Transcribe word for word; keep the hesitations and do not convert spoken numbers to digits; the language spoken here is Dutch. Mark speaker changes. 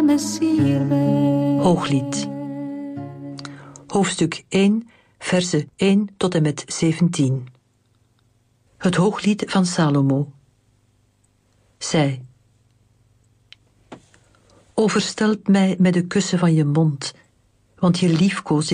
Speaker 1: me sirve.
Speaker 2: Hooglied. Hoofdstuk één, versen één tot en met zeventien. Het Hooglied van Salomo. Zij. Overstelp mij met de kussen van je mond, want je liefkoos